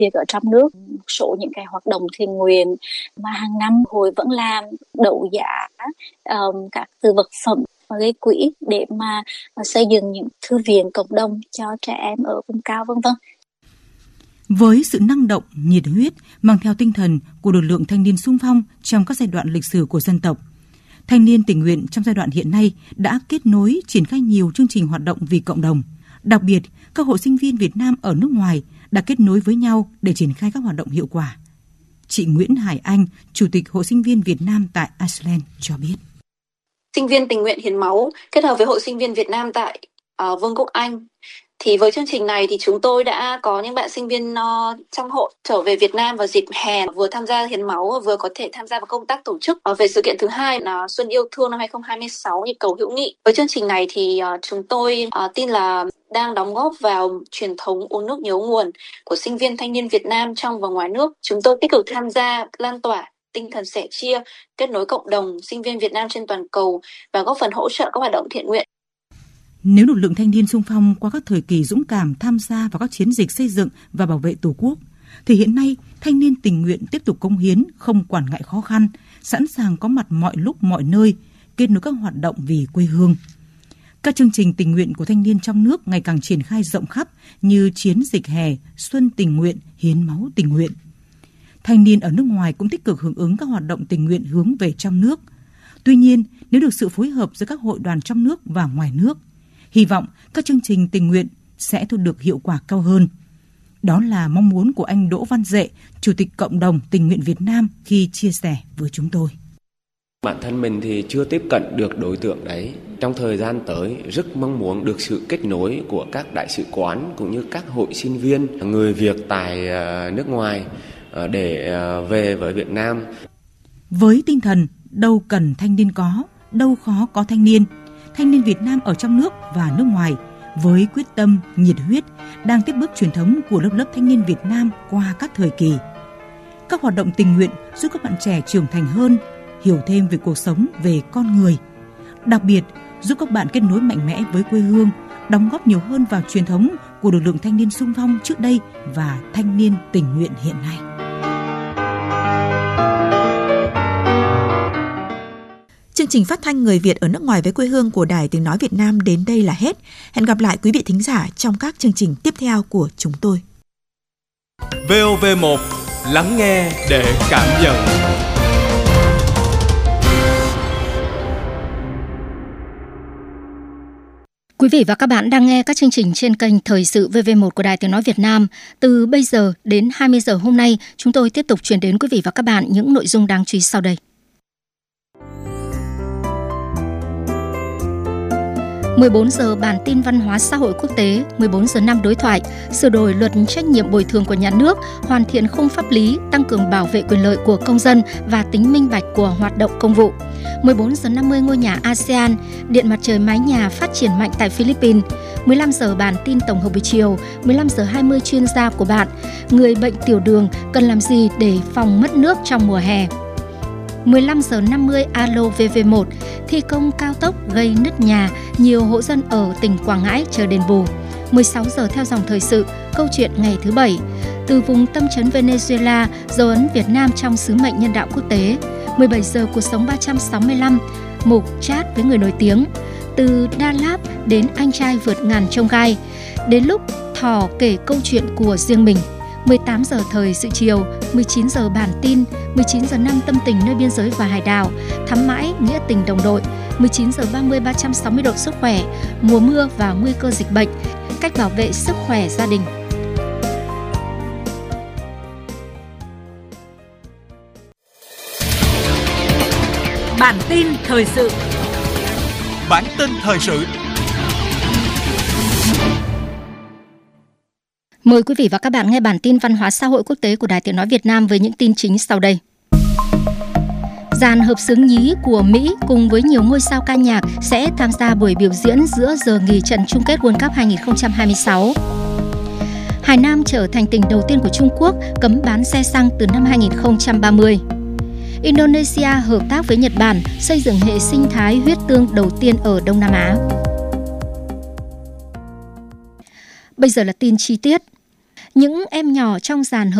việc ở trong nước, một số những cái hoạt động thiện nguyện mà hàng năm hội vẫn làm, đấu giá các từ vật phẩm và gây quỹ để mà xây dựng những thư viện cộng đồng cho trẻ em ở vùng cao, vân vân. Với sự năng động, nhiệt huyết, mang theo tinh thần của lực lượng thanh niên xung phong trong các giai đoạn lịch sử của dân tộc, thanh niên tình nguyện trong giai đoạn hiện nay đã kết nối, triển khai nhiều chương trình hoạt động vì cộng đồng. Đặc biệt, các hội sinh viên Việt Nam ở nước ngoài đã kết nối với nhau để triển khai các hoạt động hiệu quả. Chị Nguyễn Hải Anh, Chủ tịch Hội sinh viên Việt Nam tại Iceland cho biết. Sinh viên tình nguyện hiến máu kết hợp với Hội sinh viên Việt Nam tại Vương quốc Anh. Thì với chương trình này thì chúng tôi đã có những bạn sinh viên trong hội trở về Việt Nam vào dịp hè, vừa tham gia hiến máu vừa có thể tham gia vào công tác tổ chức. Về sự kiện thứ hai là Xuân Yêu Thương năm 2026, nhịp cầu hữu nghị. Với chương trình này thì chúng tôi tin là đang đóng góp vào truyền thống uống nước nhớ nguồn của sinh viên thanh niên Việt Nam trong và ngoài nước. Chúng tôi tích cực tham gia lan tỏa tinh thần sẻ chia, kết nối cộng đồng sinh viên Việt Nam trên toàn cầu và góp phần hỗ trợ các hoạt động thiện nguyện. Nếu lực lượng thanh niên xung phong qua các thời kỳ dũng cảm tham gia vào các chiến dịch xây dựng và bảo vệ Tổ quốc, thì hiện nay thanh niên tình nguyện tiếp tục cống hiến không quản ngại khó khăn, sẵn sàng có mặt mọi lúc mọi nơi, kết nối các hoạt động vì quê hương. Các chương trình tình nguyện của thanh niên trong nước ngày càng triển khai rộng khắp như chiến dịch hè, xuân tình nguyện, hiến máu tình nguyện. Thanh niên ở nước ngoài cũng tích cực hưởng ứng các hoạt động tình nguyện hướng về trong nước. Tuy nhiên, nếu được sự phối hợp giữa các hội đoàn trong nước và ngoài nước, hy vọng các chương trình tình nguyện sẽ thu được hiệu quả cao hơn. Đó là mong muốn của anh Đỗ Văn Dệ, Chủ tịch Cộng đồng Tình nguyện Việt Nam khi chia sẻ với chúng tôi. Bản thân mình thì chưa tiếp cận được đối tượng đấy. Trong thời gian tới, rất mong muốn được sự kết nối của các đại sứ quán cũng như các hội sinh viên, người Việt tại nước ngoài để về với Việt Nam. Với tinh thần đâu cần thanh niên có, đâu khó có thanh niên Việt Nam ở trong nước và nước ngoài với quyết tâm, nhiệt huyết đang tiếp bước truyền thống của lớp thanh niên Việt Nam qua các thời kỳ. Các hoạt động tình nguyện giúp các bạn trẻ trưởng thành hơn, hiểu thêm về cuộc sống, về con người. Đặc biệt, giúp các bạn kết nối mạnh mẽ với quê hương, đóng góp nhiều hơn vào truyền thống của lực lượng thanh niên xung phong trước đây và thanh niên tình nguyện hiện nay. Chương trình phát thanh Người Việt ở nước ngoài với quê hương của Đài Tiếng Nói Việt Nam đến đây là hết. Hẹn gặp lại quý vị thính giả trong các chương trình tiếp theo của chúng tôi. VOV1, lắng nghe để cảm nhận. Quý vị và các bạn đang nghe các chương trình trên kênh Thời sự VV1 của Đài Tiếng Nói Việt Nam. Từ bây giờ đến 20 giờ hôm nay, chúng tôi tiếp tục truyền đến quý vị và các bạn những nội dung đáng chú ý sau đây. 14 giờ bản tin văn hóa xã hội quốc tế, 14 giờ 5 đối thoại, sửa đổi luật trách nhiệm bồi thường của nhà nước, hoàn thiện khung pháp lý, tăng cường bảo vệ quyền lợi của công dân và tính minh bạch của hoạt động công vụ. 14 giờ 50 ngôi nhà ASEAN, điện mặt trời mái nhà phát triển mạnh tại Philippines. 15 giờ bản tin tổng hợp buổi chiều, 15 giờ 20 chuyên gia của bạn, người bệnh tiểu đường cần làm gì để phòng mất nước trong mùa hè. 15 giờ 50 Alo VV1, thi công cao tốc gây nứt nhà, nhiều hộ dân ở tỉnh Quảng Ngãi chờ đền bù. 16 giờ theo dòng thời sự, câu chuyện ngày thứ Bảy. Từ vùng tâm trấn Venezuela, dấu ấn Việt Nam trong sứ mệnh nhân đạo quốc tế. 17 giờ cuộc sống 365, mục chat với người nổi tiếng. Từ Đà Lạt đến anh trai vượt ngàn chông gai. Đến lúc Thỏ kể câu chuyện của riêng mình. 18 giờ thời sự chiều, 19 giờ bản tin, 19 giờ 5 tâm tình nơi biên giới và hải đảo, thắm mãi nghĩa tình đồng đội, 19 giờ 30 360 độ sức khỏe, mùa mưa và nguy cơ dịch bệnh, cách bảo vệ sức khỏe gia đình. Bản tin thời sự. Bản tin thời sự. Mời quý vị và các bạn nghe bản tin văn hóa xã hội quốc tế của Đài Tiếng Nói Việt Nam với những tin chính sau đây. Dàn hợp xướng nhí của Mỹ cùng với nhiều ngôi sao ca nhạc sẽ tham gia buổi biểu diễn giữa giờ nghỉ trận chung kết World Cup 2026. Hải Nam trở thành tỉnh đầu tiên của Trung Quốc cấm bán xe xăng từ năm 2030. Indonesia hợp tác với Nhật Bản xây dựng hệ sinh thái huyết tương đầu tiên ở Đông Nam Á. Bây giờ là tin chi tiết. Những em nhỏ trong dàn